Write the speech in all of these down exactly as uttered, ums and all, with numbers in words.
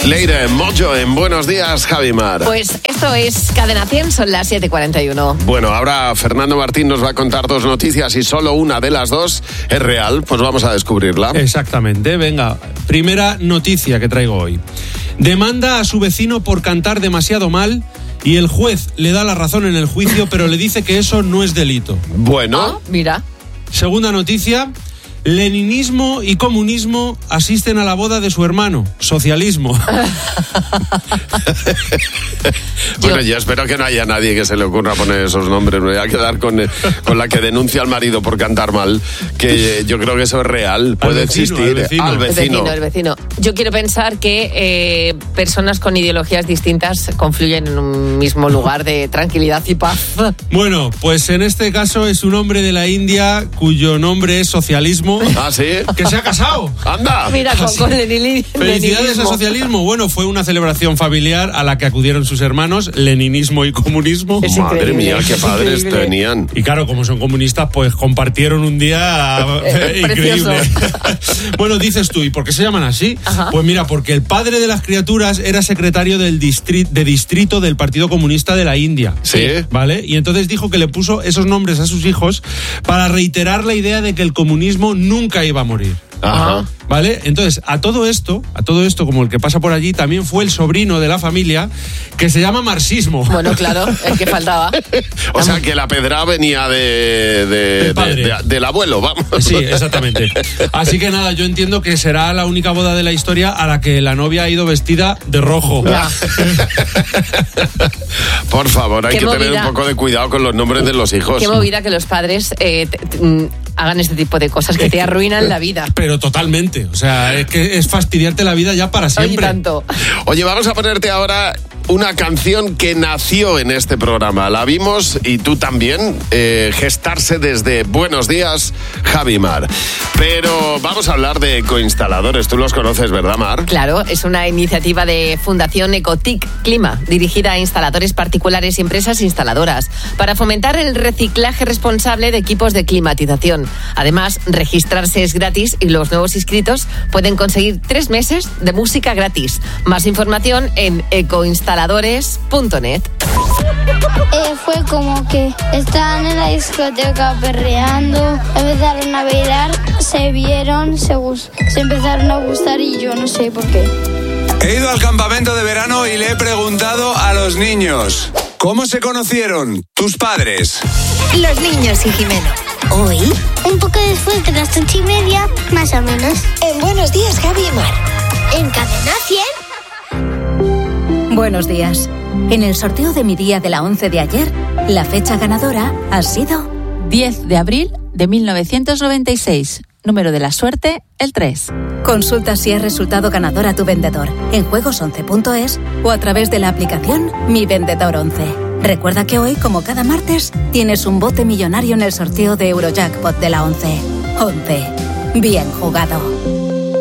Leire Mojo en Buenos Días, Javimar. Pues esto es Cadena cien, son las siete y cuarenta y uno. Bueno, ahora Fernando Martín nos va a contar dos noticias y solo una de las dos es real, pues vamos a descubrirla. Exactamente, venga, primera noticia que traigo hoy. Demanda a su vecino por cantar demasiado mal y el juez le da la razón en el juicio, pero le dice que eso no es delito. Bueno. Ah, mira. Segunda noticia. Leninismo y comunismo asisten a la boda de su hermano. Socialismo. Bueno, yo... yo espero que no haya nadie que se le ocurra poner esos nombres. Me voy a quedar con, con la que denuncia al marido por cantar mal, que yo creo que eso es real. Puede al vecino, existir. Al vecino. Al vecino. El vecino, el vecino. Yo quiero pensar que eh, personas con ideologías distintas confluyen en un mismo lugar de tranquilidad y paz. Bueno, pues en este caso es un hombre de la India cuyo nombre es socialismo. ¿Ah, sí? Que se ha casado. ¡Anda! Mira, con, con leninismo. Felicidades al socialismo. Bueno, fue una celebración familiar a la que acudieron sus hermanos, leninismo y comunismo. Es Madre increíble, mía, qué es padres increíble. tenían. Y claro, como son comunistas, pues compartieron un día eh, increíble. Bueno, dices tú, ¿y por qué se llaman así? Ajá. Pues mira, porque el padre de las criaturas era secretario del distri- de distrito del Partido Comunista de la India. ¿Sí? ¿Vale? Y entonces dijo que le puso esos nombres a sus hijos para reiterar la idea de que el comunismo nunca iba a morir. Ajá. ¿Vale? Entonces, a todo esto, a todo esto, como el que pasa por allí, también fue el sobrino de la familia que se llama marxismo. Bueno, claro, el que faltaba. O sea, que la pedra venía de, de, Del padre. de- de- del abuelo, vamos. Sí, exactamente. Así que nada, yo entiendo que será la única boda de la historia a la que la novia ha ido vestida de rojo. Ya. Por favor, hay Qué que tener movida. un poco de cuidado con los nombres de los hijos. Qué movida que los padres eh, te- te- mm, hagan este tipo de cosas que te arruinan la vida. Pero totalmente. O sea, es que es fastidiarte la vida ya para Oye, siempre. tanto. Oye, vamos a ponerte ahora una canción que nació en este programa. La vimos, y tú también, eh, gestarse desde Buenos Días, Javimar. Pero vamos a hablar de ecoinstaladores. Tú los conoces, ¿verdad, Mar? Claro, es una iniciativa de Fundación Ecotic Clima, dirigida a instaladores particulares y empresas instaladoras, para fomentar el reciclaje responsable de equipos de climatización. Además, registrarse es gratis y los nuevos inscritos pueden conseguir tres meses de música gratis. Más información en ecoinstaladores punto net. Eh, fue como que estaban en la discoteca perreando, empezaron a bailar, se vieron, se, gus- se empezaron a gustar y yo no sé por qué. He ido al campamento de verano y le he preguntado a los niños, ¿cómo se conocieron tus padres? Los niños y Jimeno. Hoy, Un poco después de las ocho y media, más o menos, en Buenos Días, Javi y Mar. en Cadena cien. Buenos días. En el sorteo de mi día de la once de ayer, la fecha ganadora ha sido diez de abril de mil novecientos noventa y seis. Número de la suerte, el tres. Consulta si has resultado ganador a tu vendedor en juegos once punto es o a través de la aplicación Mi Vendedor once. Recuerda que hoy, como cada martes, tienes un bote millonario en el sorteo de Eurojackpot de la once. once. Bien jugado.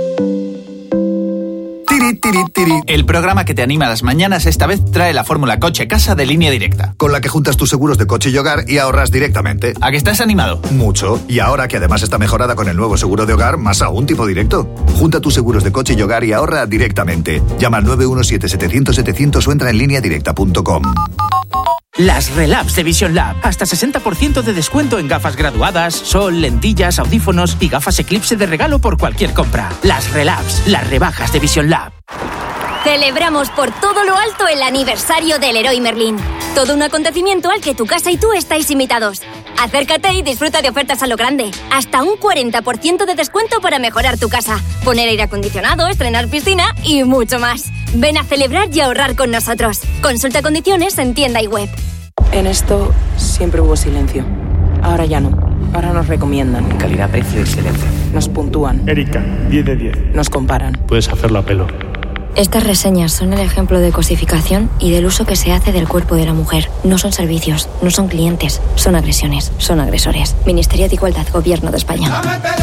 Tiri, tiri, tiri. El programa que te anima a las mañanas esta vez trae la fórmula Coche Casa de Línea Directa, con la que juntas tus seguros de coche y hogar y ahorras directamente. ¿A que estás animado? Mucho. Y ahora que además está mejorada con el nuevo seguro de hogar, más aún tipo directo. Junta tus seguros de coche y hogar y ahorra directamente. Llama al nueve uno siete, setecientos, setecientos o entra en línea directa punto com. Las Relabs de Vision Lab. Hasta sesenta por ciento de descuento en gafas graduadas, sol, lentillas, audífonos y gafas Eclipse de regalo por cualquier compra. Las Relabs, las rebajas de Vision Lab. Celebramos por todo lo alto el aniversario del Leroy Merlin. Todo un acontecimiento al que tu casa y tú estáis invitados. Acércate y disfruta de ofertas a lo grande. Hasta un cuarenta por ciento de descuento para mejorar tu casa, poner aire acondicionado, estrenar piscina y mucho más. Ven a celebrar y ahorrar con nosotros. Consulta condiciones en tienda y web. En esto siempre hubo silencio. Ahora ya no. Ahora nos recomiendan. Calidad, precio, excelencia. Nos puntúan. Erika, diez de diez. Nos comparan. Puedes hacerlo a pelo. Estas reseñas son el ejemplo de cosificación y del uso que se hace del cuerpo de la mujer. No son servicios, no son clientes, son agresiones, son agresores. Ministerio de Igualdad, Gobierno de España.